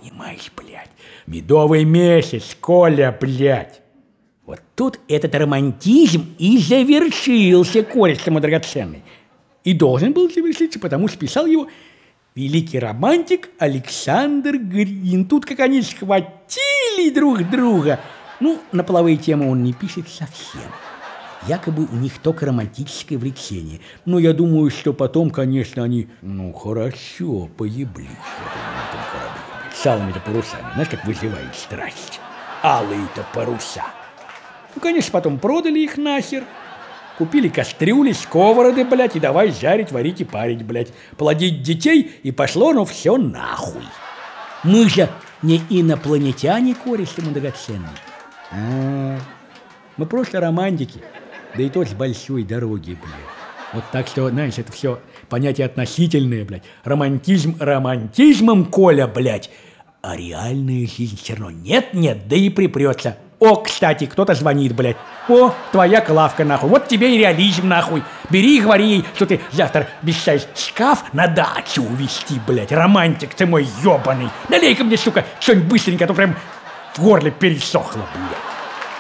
Понимаешь, блядь, медовый месяц, Коля, блядь. Вот тут этот романтизм и завершился, Колечка мой драгоценный. И должен был завершиться, потому что писал его великий романтик Александр Грин. Тут как они схватили друг друга. Ну, на половые темы он не пишет совсем. Якобы у них только романтическое влечение. Но я думаю, что потом, конечно, они, хорошо поеблись на этом корабле. С алыми-то парусами. Знаешь, как вызывает страсть? Алые-то паруса. Ну, конечно, потом продали их нахер. Купили кастрюли, сковороды, блядь, и давай жарить, варить и парить, блядь. Плодить детей, и пошло, все нахуй. Мы же не инопланетяне, корешки мы драгоценные. Мы просто романтики. Да и то с большой дороги, блядь. Вот так что, знаешь, это все понятие относительное, блядь. Романтизм романтизмом, Коля, блядь. А реальная жизнь все равно нет, да и припрется. О, кстати, кто-то звонит, блядь. О, твоя Клавка, нахуй. Вот тебе и реализм, нахуй. Бери и говори ей, что ты завтра обещаешь шкаф на дачу увезти, блядь. Романтик ты мой ебаный. Налей-ка мне, сука, что-нибудь быстренько, а то прям в горле пересохло, блядь.